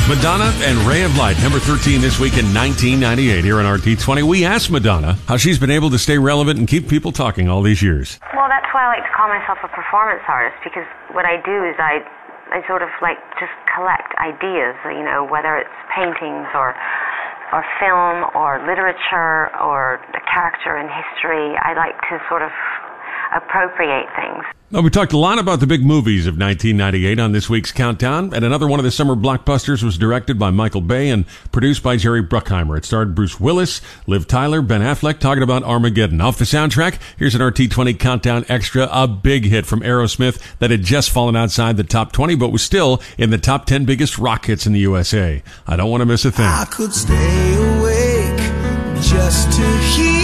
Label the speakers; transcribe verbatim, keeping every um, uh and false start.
Speaker 1: Madonna and Ray of Light, number thirteen this week in nineteen ninety-eight here on R T twenty. We asked Madonna how she's been able to stay relevant and keep people talking all these years.
Speaker 2: Well, that's why I like to call myself a performance artist, because what I do is I, I sort of like just collect ideas, you know, whether it's paintings or or film or literature or a character in history. I like to sort of appropriate things.
Speaker 1: Well, we talked a lot about the big movies of nineteen ninety-eight on this week's Countdown, and another one of the summer blockbusters was directed by Michael Bay and produced by Jerry Bruckheimer. It starred Bruce Willis, Liv Tyler, Ben Affleck, talking about Armageddon. Off the soundtrack, here's an R T twenty Countdown Extra, a big hit from Aerosmith that had just fallen outside the top twenty, but was still in the top ten biggest rock hits in the U S A. I don't want to miss a thing.
Speaker 3: I could stay awake just to hear